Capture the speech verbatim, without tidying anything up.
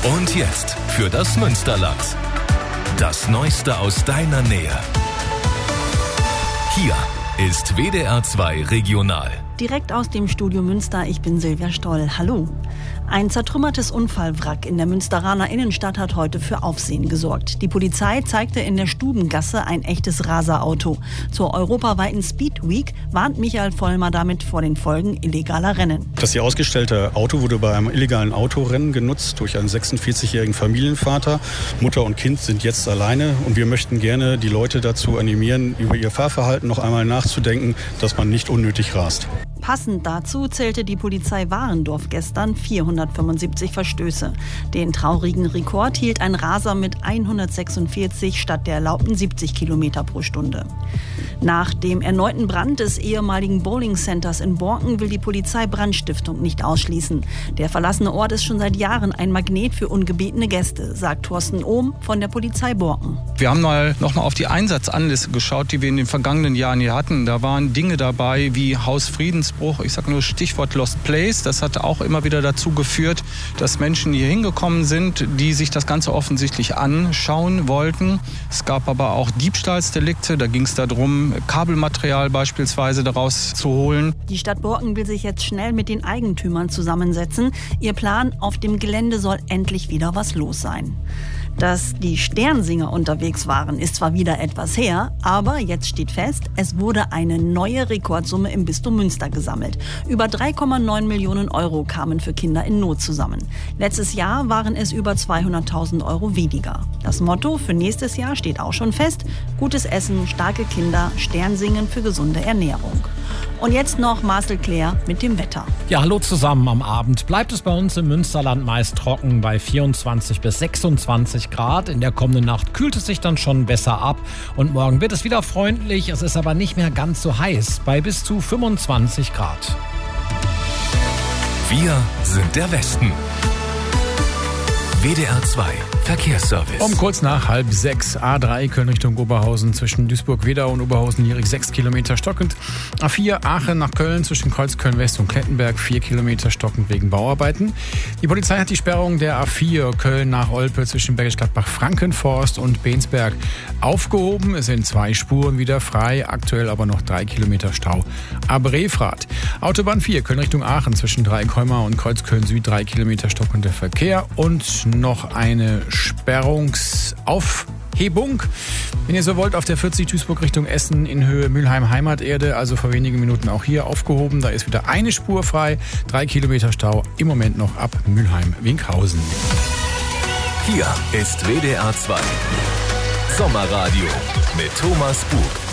Und jetzt für das Münsterland. Das Neueste aus deiner Nähe. Hier ist W D R zwei Regional. Direkt aus dem Studio Münster, ich bin Silvia Stoll. Hallo. Ein zertrümmertes Unfallwrack in der Münsteraner Innenstadt hat heute für Aufsehen gesorgt. Die Polizei zeigte in der Stubengasse ein echtes Raserauto. Zur europaweiten Speed Week warnt Michael Vollmer damit vor den Folgen illegaler Rennen. Das hier ausgestellte Auto wurde bei einem illegalen Autorennen genutzt durch einen sechsundvierzigjährigen Familienvater. Mutter und Kind sind jetzt alleine und wir möchten gerne die Leute dazu animieren, über ihr Fahrverhalten noch einmal nachzudenken, dass man nicht unnötig rast. Passend dazu zählte die Polizei Warendorf gestern vierhundertfünfundsiebzig Verstöße. Den traurigen Rekord hielt ein Raser mit hundertsechsundvierzig statt der erlaubten siebzig Kilometer pro Stunde. Nach dem erneuten Brand des ehemaligen Bowling-Centers in Borken will die Polizei Brandstiftung nicht ausschließen. Der verlassene Ort ist schon seit Jahren ein Magnet für ungebetene Gäste, sagt Thorsten Ohm von der Polizei Borken. Wir haben mal noch mal auf die Einsatzanliste geschaut, die wir in den vergangenen Jahren hier hatten. Da waren Dinge dabei wie Hausfriedensbruch, ich sage nur Stichwort Lost Place. Das hat auch immer wieder dazu geführt, dass Menschen hier hingekommen sind, die sich das Ganze offensichtlich anschauen wollten. Es gab aber auch Diebstahlsdelikte, da ging es darum, Kabelmaterial beispielsweise daraus zu holen. Die Stadt Borken will sich jetzt schnell mit den Eigentümern zusammensetzen. Ihr Plan, auf dem Gelände soll endlich wieder was los sein. Dass die Sternsinger unterwegs waren, ist zwar wieder etwas her, aber jetzt steht fest, es wurde eine neue Rekordsumme im Bistum Münster gesammelt. Über drei Komma neun Millionen Euro kamen für Kinder in Not zusammen. Letztes Jahr waren es über zweihunderttausend Euro weniger. Das Motto für nächstes Jahr steht auch schon fest: gutes Essen, starke Kinder, Sternsingen für gesunde Ernährung. Und jetzt noch Marcel Claire mit dem Wetter. Ja, hallo zusammen. Am Abend bleibt es bei uns im Münsterland meist trocken bei vierundzwanzig bis sechsundzwanzig Grad. In der kommenden Nacht kühlt es sich dann schon besser ab. Und morgen wird es wieder freundlich. Es ist aber nicht mehr ganz so heiß bei bis zu fünfundzwanzig Grad. Wir sind der Westen. W D R zwei Verkehrsservice. Um kurz nach halb sechs, A drei Köln Richtung Oberhausen zwischen Duisburg-Wedau und Oberhausen-Lierig sechs Kilometer stockend. A vier Aachen nach Köln zwischen Kreuzköln-West und Klettenberg vier Kilometer stockend wegen Bauarbeiten. Die Polizei hat die Sperrung der A vier Köln nach Olpe zwischen Bergisch Gladbach-Frankenforst und Bensberg aufgehoben. Es sind zwei Spuren wieder frei, aktuell aber noch drei Kilometer Stau. A Brefrath. Autobahn vier Köln Richtung Aachen zwischen Dreieckholmer und Kreuzköln Süd drei Kilometer stockender Verkehr und noch eine Sperrungsaufhebung. Wenn ihr so wollt, auf der vierzig Duisburg Richtung Essen in Höhe Mülheim-Heimaterde, also vor wenigen Minuten auch hier aufgehoben. Da ist wieder eine Spur frei, drei Kilometer Stau, im Moment noch ab Mülheim-Winkhausen. Hier ist W D R zwei Sommerradio mit Thomas Bug.